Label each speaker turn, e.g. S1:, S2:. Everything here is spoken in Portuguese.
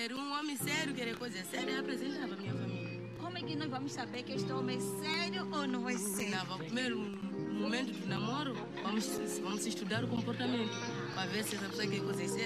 S1: sério. Um homem sério querer coisa séria é apresentar para a minha família.
S2: Como é que nós vamos saber que este homem é sério ou não é sério?
S1: Não, primeiro, no momento do namoro, vamos estudar o comportamento para ver se essa pessoa quer coisa séria.